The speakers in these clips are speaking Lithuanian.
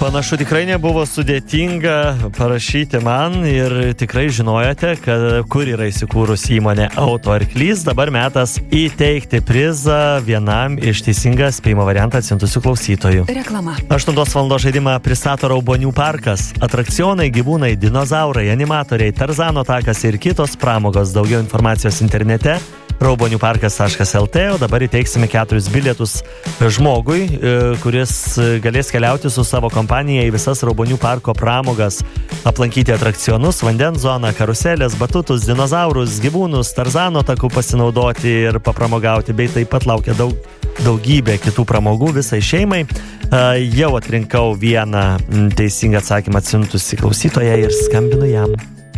Panašu tikrai nebuvo sudėtinga parašyti man ir tikrai žinojote, kur yra įsikūrusi įmonė Auto Arklys. Dabar metas įteikti prizą vienam iš teisingą spėjimo variantą atsiuntusių klausytojų. Reklama. 8 val. Žaidimą pristato Raubonių parkas. Atrakcionai, gyvūnai, dinozaurai, animatoriai, Tarzano takas ir kitos pramogos. Daugiau informacijos internete rauboniuparkas.lt, o dabar įteiksime 4 bilietus žmogui, kuris galės keliauti su savo kompanija į visas Raubonių parko pramogas, aplankyti atrakcionus, vandens zoną, karuselės, batutus, dinozaurus, gyvūnus, Tarzano takų pasinaudoti ir papramogauti, bei taip pat laukia daugybė kitų pramogų visai šeimai. Jau atrinkau vieną teisingą atsakymą atsiuntusį klausytoją ir skambinu jam.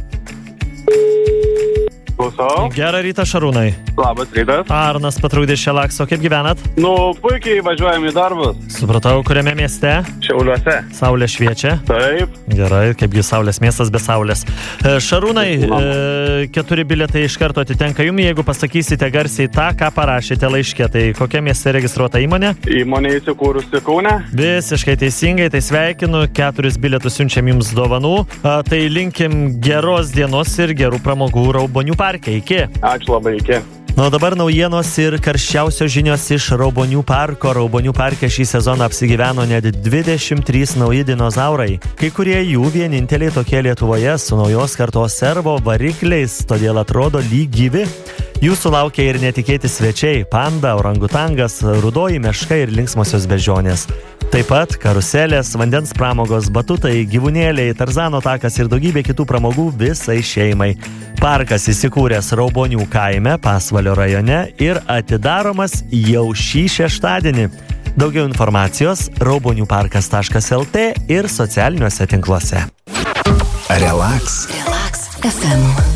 Klausau. Gerą rytą, Šarūnai. Labas rytas. Arnas Patrūdė iš Šelakso, kaip gyvenat? Puikiai važiuojam į darbus. Supratau, kuriame mieste? Šiauliuose. Saulė šviečia? Taip. Gerai, kaipgi saulės miestas be saulės. Šarūnai, 4 bilietai iš karto atitenka jums, jeigu pasakysite garsiai tą, ką parašėte laiške. Tai kokia mieste registruota įmonė? Įmonė įsikūrusi Kaune. Visiškai teisingai, tai sveikinu, 4 bilietus siunčiam jums dovanų. Tai linkim geros dienos ir gerų pramogų Raubonių parke. Iki. Ačiū labai, iki. O dabar naujienos ir karščiausios žinios iš Raubonių parko. Raubonių parke šį sezoną apsigyveno net 23 nauji dinozaurai. Kai kurie jų vieninteliai tokie Lietuvoje su naujos kartos servo varikliais, todėl atrodo lyg gyvi. Jūsų laukia ir netikėti svečiai – panda, orangutangas, rudoji meška ir linksmosios beždžionės. Taip pat karuselės, vandens pramogos, batutai, gyvūnėliai, Tarzano takas ir daugybė kitų pramogų visai šeimai. Parkas įsikūręs Raubonių kaime, Pasvalio rajone ir atidaromas jau šį šeštadienį. Daugiau informacijos rauboniuparkas.lt ir socialiniuose tinkluose. Relax. Relax FM.